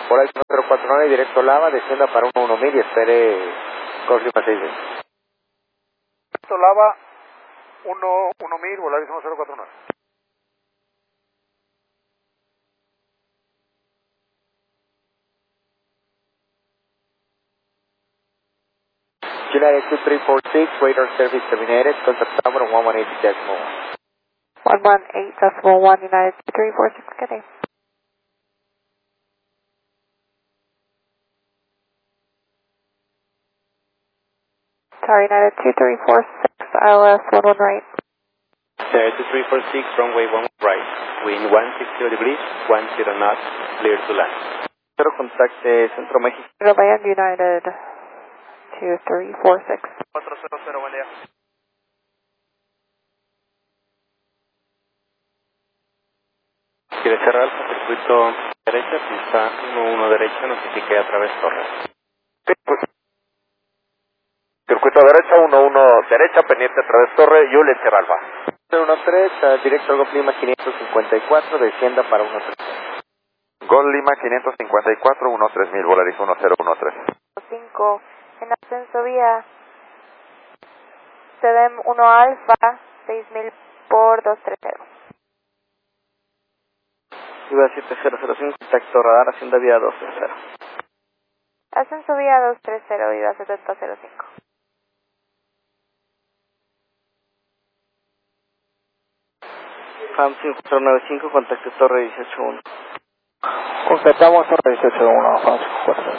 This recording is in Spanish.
Horizon 049, directo Lava, descienda para 11000 y espere Gulf Lima 620. Directo Lava, 1000, Volaris 1049. United 2346, radar service terminated, contact tower 118.1. 118.1, United 2346, good day. Tower United 2346, ILS 11 right. United 2346, runway 11 right. Wind 160 degrees, 10 knots, clear to land. Cero contact Centro México. Land United 2346. 400, buen día. Quiere cerrar el circuito derecha, pista 11 derecha, notifique a través Torres. Sí, pues. Circuito derecha, 11 derecha, pendiente a través Torre, Juliet Sierra Alfa. 013, directo al Gulf Lima 554, descienda para 13000. Gol Lima 554, 13000, Volaris 1013. 5, en ascenso vía CDM 1 Alfa, 6000 por 230. Iba 7005, contacto radar, hacienda vía 230. Ascenso vía 230, viva 7005. FAM 5095, contacto Torre 181. Contactamos Torre 181, FAM 54.